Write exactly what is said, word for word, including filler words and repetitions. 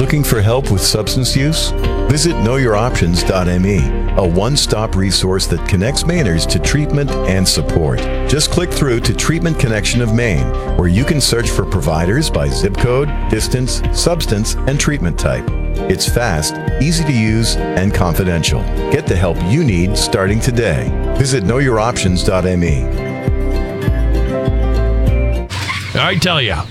Looking for help with substance use? Visit know your options dot m e, a one-stop resource that connects Mainers to treatment and support. Just click through to Treatment Connection of Maine, where you can search for providers by zip code, distance, substance, and treatment type. It's fast, easy to use, and confidential. Get the help you need starting today. Visit know your options dot m e. I tell you,